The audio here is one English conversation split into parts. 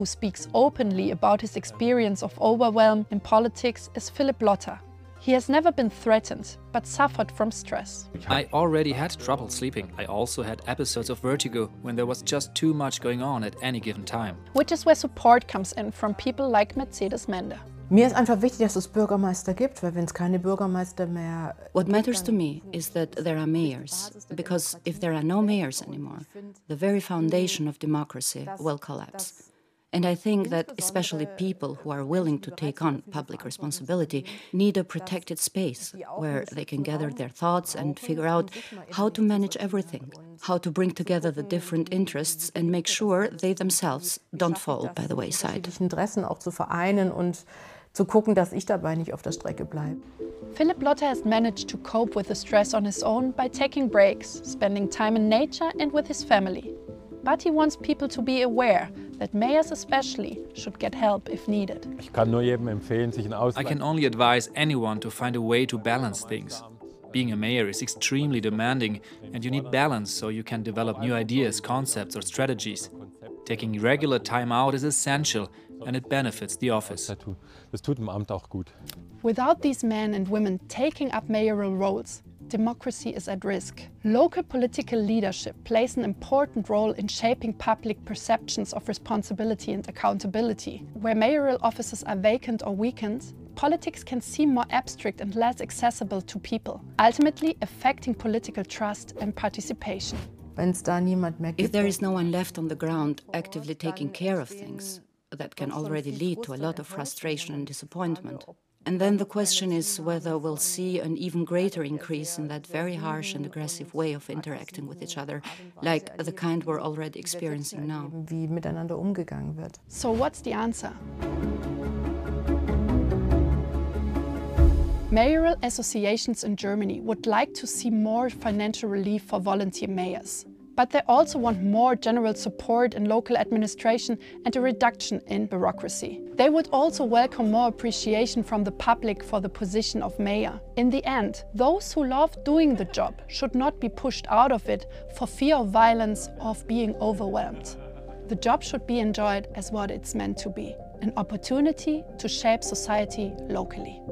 who speaks openly about his experience of overwhelm in politics is Philipp Lotter. He has never been threatened, but suffered from stress. I already had trouble sleeping. I also had episodes of vertigo when there was just too much going on at any given time. Which is where support comes in from people like Mercedes Mende. Mir ist einfach wichtig, dass es Bürgermeister gibt, weil wenn es keine Bürgermeister mehr What matters to me is that there are mayors, because if there are no mayors anymore, the very foundation of democracy will collapse. And I think that especially people who are willing to take on public responsibility need a protected space where they can gather their thoughts and figure out how to manage everything, how to bring together the different interests and make sure they themselves don't fall by the wayside. Interessen auch zu vereinen und zu gucken, dass ich dabei nicht auf der Strecke bleibe. Philipp Lotter has managed to cope with the stress on his own by taking breaks, spending time in nature and with his family. But he wants people to be aware that mayors especially should get help if needed. Ich kann nur jedem empfehlen, sich I can only advise anyone to find a way to balance things. Being a mayor is extremely demanding, and you need balance so you can develop new ideas, concepts or strategies. Taking regular time out is essential, and it benefits the office. Das tut dem Amt auch gut. Without these men and women taking up mayoral roles, democracy is at risk. Local political leadership plays an important role in shaping public perceptions of responsibility and accountability. Where mayoral offices are vacant or weakened, politics can seem more abstract and less accessible to people, ultimately affecting political trust and participation. If there is no one left on the ground actively taking care of things, that can already lead to a lot of frustration and disappointment. And then the question is whether we'll see an even greater increase in that very harsh and aggressive way of interacting with each other, like the kind we're already experiencing now. Wie miteinander umgegangen wird. So what's the answer? Mayoral associations in Germany would like to see more financial relief for volunteer mayors. But they also want more general support in local administration and a reduction in bureaucracy. They would also welcome more appreciation from the public for the position of mayor. In the end, those who love doing the job should not be pushed out of it for fear of violence or of being overwhelmed. The job should be enjoyed as what it's meant to be, an opportunity to shape society locally.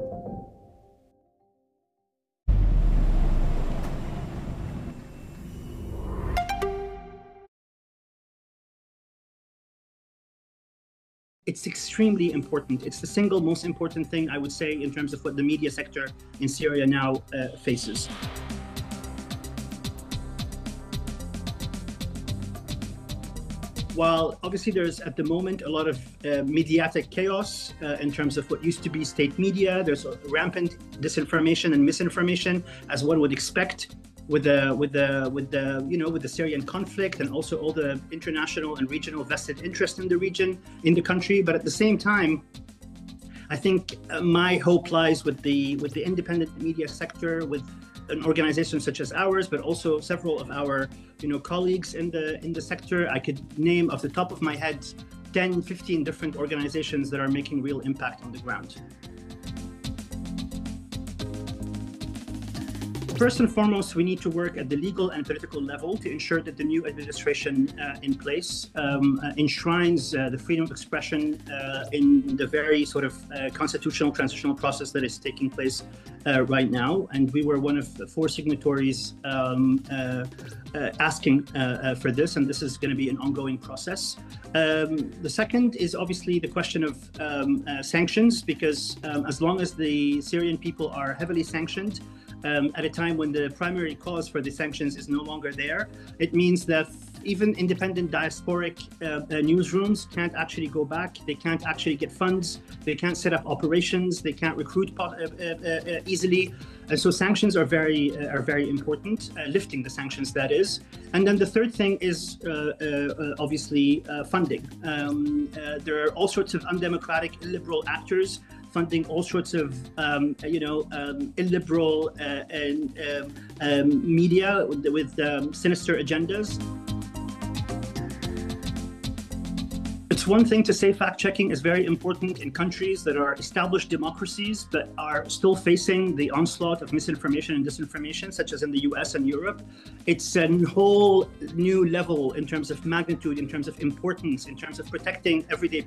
It's extremely important. It's the single most important thing, I would say, in terms of what the media sector in Syria now faces. While obviously there's at the moment a lot of mediatic chaos in terms of what used to be state media, there's rampant disinformation and misinformation, as one would expect with the Syrian conflict and also all the international and regional vested interest in the region, in the country. But at the same time, I think my hope lies with the independent media sector, with an organization such as ours, but also several of our colleagues in the sector. I could name off the top of my head 10, 15 different organizations that are making real impact on the ground. First and foremost, we need to work at the legal and political level to ensure that the new administration in place enshrines the freedom of expression in the very sort of constitutional transitional process that is taking place right now. And we were one of the 4 signatories asking for this, and this is going to be an ongoing process. The second is obviously the question of sanctions, because as long as the Syrian people are heavily sanctioned, at a time when the primary cause for the sanctions is no longer there, it means that even independent diasporic newsrooms can't actually go back, they can't actually get funds, they can't set up operations, they can't recruit easily. And so sanctions are very important, lifting the sanctions, that is. And then the third thing is obviously funding. There are all sorts of undemocratic, illiberal actors funding all sorts of, illiberal media with sinister agendas. It's one thing to say fact-checking is very important in countries that are established democracies that are still facing the onslaught of misinformation and disinformation, such as in the US and Europe. It's a whole new level in terms of magnitude, in terms of importance, in terms of protecting everyday